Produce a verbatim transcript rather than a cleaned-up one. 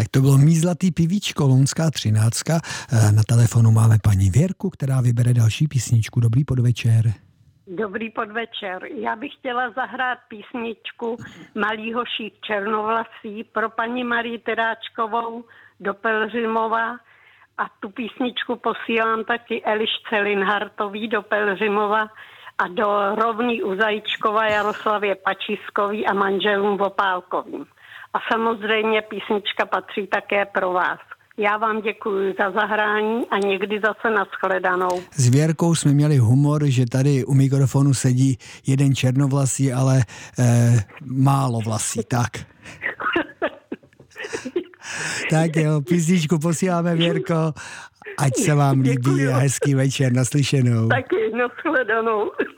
Tak to bylo Mý zlatý pivíčko, Lounská třináctka. Na telefonu máme paní Věrku, která vybere další písničku. Dobrý podvečer. Dobrý podvečer. Já bych chtěla zahrát písničku Malýho šík černovlasý pro paní Marii Teráčkovou do Pelhřimova a tu písničku posílám taky Elišce Linhartový do Pelhřimova a do Rovný u Zajíčkova Jaroslavě Pačískový a manželům Vopálkovým. A samozřejmě písnička patří také pro vás. Já vám děkuji za zahrání a někdy zase nashledanou. S Věrkou jsme měli humor, že tady u mikrofonu sedí jeden černovlasý, ale eh, málo vlasí, tak. Tak jo, písničku posíláme, Věrko, ať se vám líbí a hezký večer, naslyšenou. Taky, nashledanou.